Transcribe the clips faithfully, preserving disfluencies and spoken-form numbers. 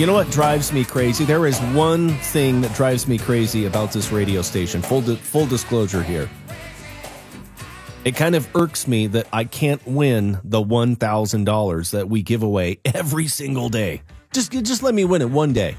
You know what drives me crazy? There is one thing that drives me crazy about this radio station. Full di- full disclosure here. It kind of irks me that I can't win the one thousand dollars that we give away every single day. Just, just let me win it one day.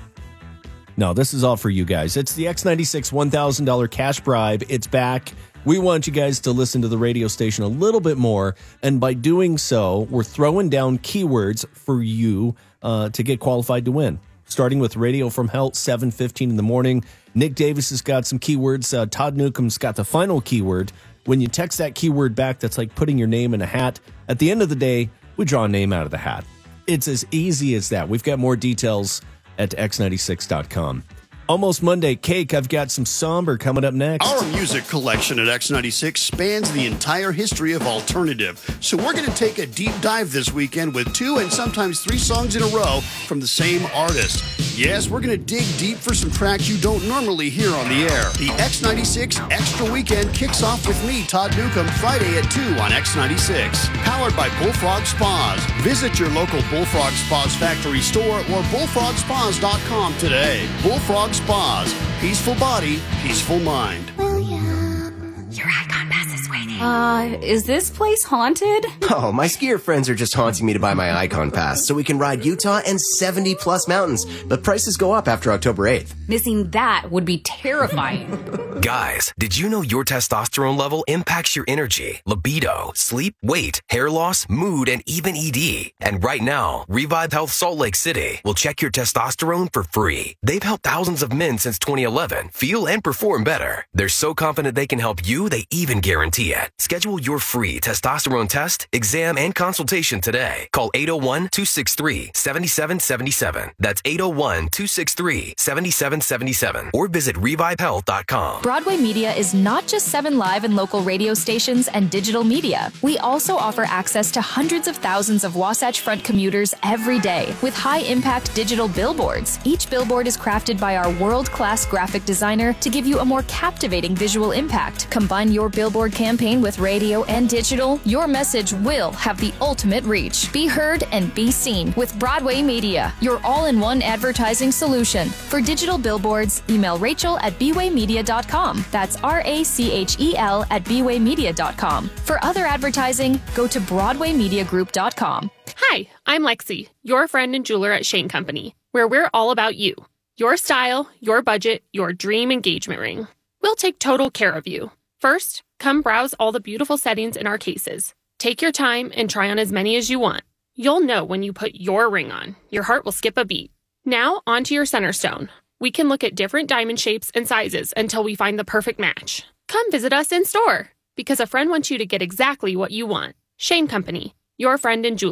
No, this is all for you guys. It's the X ninety-six one thousand dollars cash bribe. It's back. We want you guys to listen to the radio station a little bit more. And by doing so, we're throwing down keywords for you uh, to get qualified to win. Starting with Radio from Hell, seven fifteen in the morning. Nick Davis has got some keywords. Uh, Todd Newcomb's got the final keyword. When you text that keyword back, that's like putting your name in a hat. At the end of the day, we draw a name out of the hat. It's as easy as that. We've got more details at x ninety-six dot com. Almost Monday Cake. I've got some somber coming up next. Our music collection at X ninety-six spans the entire history of alternative. So we're going to take a deep dive this weekend with two and sometimes three songs in a row from the same artist. Yes, we're going to dig deep for some tracks you don't normally hear on the air. The X ninety-six Extra Weekend kicks off with me, Todd Newcomb, Friday at two on X ninety-six. Powered by Bullfrog Spas. Visit your local Bullfrog Spas factory store or bullfrog spas dot com today. Bullfrog Spas. Peaceful body, peaceful mind. William, your icon pass is waiting. Uh, is this place haunted? Oh, my skier friends are just haunting me to buy my Icon Pass so we can ride Utah and seventy plus mountains. But prices go up after October eighth. Missing that would be terrifying. Guys, did you know your testosterone level impacts your energy, libido, sleep, weight, hair loss, mood, and even E D? And right now, Revive Health Salt Lake City will check your testosterone for free. They've helped thousands of men since twenty eleven feel and perform better. They're so confident they can help you, they even guarantee it. Schedule your free testosterone test, exam, and consultation today. Call eight oh one, two six three, seven seven seven seven. That's eight oh one, two six three, seven seven seven seven. Or visit revive health dot com. Broadway Media is not just seven live and local radio stations and digital media. We also offer access to hundreds of thousands of Wasatch Front commuters every day with high-impact digital billboards. Each billboard is crafted by our world-class graphic designer to give you a more captivating visual impact. Combine your billboard campaign with radio and digital, your message will have the ultimate reach. Be heard and be seen with Broadway Media, your all-in-one advertising solution. For digital billboards, email Rachel at b way media dot com. That's R A C H E L at b way media dot com. For other advertising, go to broadway media group dot com. Hi, I'm Lexi, your friend and jeweler at Shane Company, where we're all about you. Your style, your budget, your dream engagement ring. We'll take total care of you. First, come browse all the beautiful settings in our cases. Take your time and try on as many as you want. You'll know when you put your ring on. Your heart will skip a beat. Now, onto your center stone. We can look at different diamond shapes and sizes until we find the perfect match. Come visit us in store, because a friend wants you to get exactly what you want. Shane Company, your friend and jeweler.